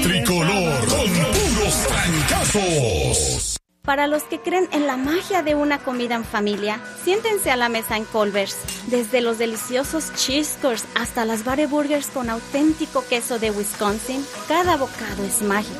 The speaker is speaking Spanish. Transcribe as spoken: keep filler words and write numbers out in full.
tricolor con puros trancazos. Para los que creen en la magia de una comida en familia, siéntense a la mesa en Culver's. Desde los deliciosos cheese curds hasta las Burgers con auténtico queso de Wisconsin, cada bocado es mágico.